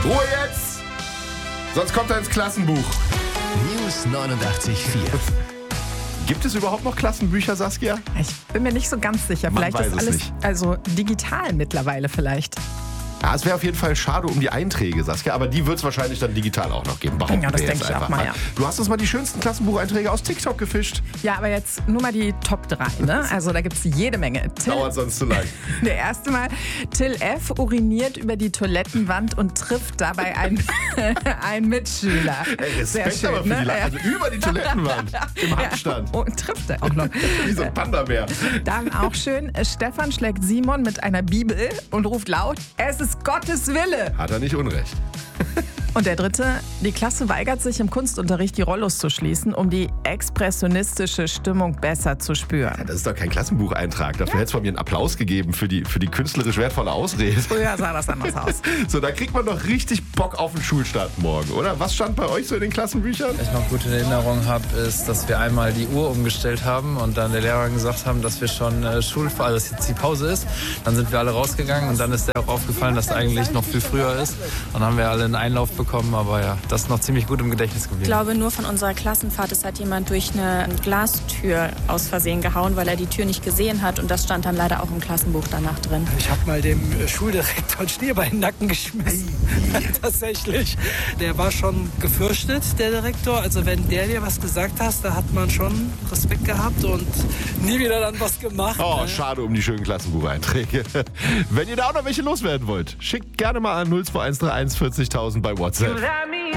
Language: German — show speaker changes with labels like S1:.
S1: Ruhe jetzt! Sonst kommt er ins Klassenbuch.
S2: News 89.4.
S1: Gibt es überhaupt noch Klassenbücher, Saskia?
S3: Ich bin mir nicht so ganz sicher.
S1: Man
S3: Vielleicht
S1: weiß
S3: ist
S1: es
S3: alles
S1: nicht.
S3: also digital mittlerweile vielleicht.
S1: Ja, es wäre auf jeden Fall schade um die Einträge, Saskia, aber die wird es wahrscheinlich dann digital auch noch geben. Behaupten
S3: Ja, das
S1: wir
S3: denke
S1: jetzt
S3: ich auch
S1: einfach
S3: mal, ja.
S1: Du hast uns mal die schönsten Klassenbucheinträge aus TikTok gefischt.
S3: Ja, aber jetzt nur mal die Top 3. Ne? Also da gibt es jede Menge.
S1: Dauert sonst zu lang.
S3: Der erste Mal, Till F. uriniert über die Toilettenwand und trifft dabei einen Mitschüler.
S1: Ey, Respekt aber für die Lache. Also über die Toilettenwand im Handstand.
S3: Ja, und trifft er auch noch.
S1: Wie so ein Panda-Bär.
S3: Dann auch schön, Stefan schlägt Simon mit einer Bibel und ruft laut, es ist Gottes Wille.
S1: Hat er nicht Unrecht.
S3: Und der dritte, die Klasse weigert sich im Kunstunterricht die Rollos zu schließen, um die expressionistische Stimmung besser zu spüren.
S1: Das ist doch kein Klassenbucheintrag. Dafür hätte es von mir einen Applaus gegeben für die künstlerisch wertvolle Ausrede.
S3: Früher sah das anders aus.
S1: So, da kriegt man doch richtig Bock auf den Schulstart morgen, oder? Was stand bei euch so in den Klassenbüchern?
S4: Was ich noch gut in Erinnerung habe, ist, dass wir einmal die Uhr umgestellt haben und dann der Lehrer gesagt haben, dass wir schon also dass jetzt die Pause ist. Dann sind wir alle rausgegangen und dann ist der auch aufgefallen, dass es eigentlich noch viel früher ist. Dann haben wir alle einen Einlauf bekommen, aber ja, das ist noch ziemlich gut im Gedächtnis geblieben.
S5: Ich glaube, nur von unserer Klassenfahrt ist hat jemand durch eine Glastür aus Versehen gehauen, weil er die Tür nicht gesehen hat und das stand dann leider auch im Klassenbuch danach drin.
S6: Ich habe mal dem Schuldirektor einen Schneeball in den Nacken geschmissen. Tatsächlich. Der war schon gefürchtet, der Direktor. Also wenn der dir was gesagt hat, da hat man schon Respekt gehabt und nie wieder dann was gemacht.
S1: Oh, schade um die schönen Klassenbucheinträge. Wenn ihr da auch noch welche loswerden wollt, schickt gerne mal an 02131 40.000 bei WhatsApp.